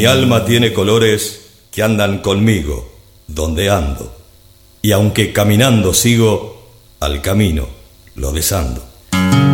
Mi alma tiene colores que andan conmigo donde ando, y aunque caminando sigo, al camino lo desando.